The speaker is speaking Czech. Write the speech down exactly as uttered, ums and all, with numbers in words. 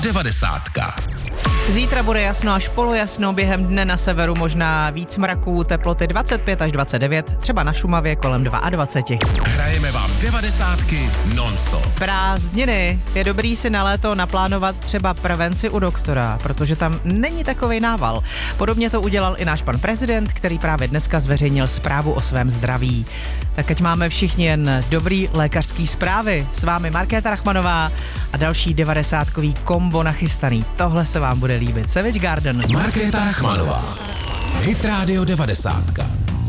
Devadesátka. Zítra bude jasno až polojasno, během dne na severu možná víc mraků, teploty dvacet pět až dvacet devět, třeba na Šumavě kolem dvacet dva. Hrajeme vám devadesátky non-stop. Prázdniny. Je dobrý si na léto naplánovat třeba prevenci u doktora, protože tam není takovej nával. Podobně to udělal i náš pan prezident, který právě dneska zveřejnil zprávu o svém zdraví. Tak ať máme všichni jen dobrý lékařský zprávy. S vámi Markéta Rachmanová a další devadesátkový kombo nachystaný. Tohle se vám bude líbit. Savage Garden. Markéta Rachmanová. Hit Radio devadesátka.